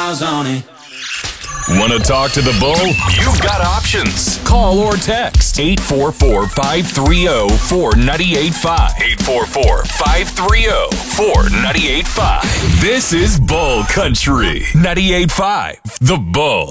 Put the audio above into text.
miles on it. Want to talk to the bull? You've got options. Call or text 844-530-4985. 844-530-4985. This is Bull Country 98.5. The Bull.